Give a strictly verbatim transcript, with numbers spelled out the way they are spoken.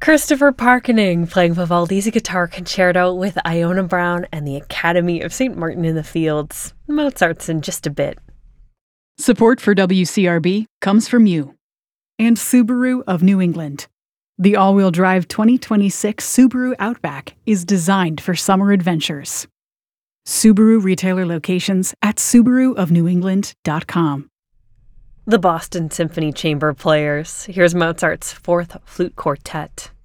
Christopher Parkening playing Vivaldi's Guitar Concerto with Iona Brown and the Academy of Saint Martin in the Fields. Mozart's in just a bit. Support for W C R B comes from you and Subaru of New England. The all-wheel drive twenty twenty-six Subaru Outback is designed for summer adventures. Subaru retailer locations at subaru of new england dot com. The Boston Symphony Chamber Players. Here's Mozart's Fourth Flute Quartet.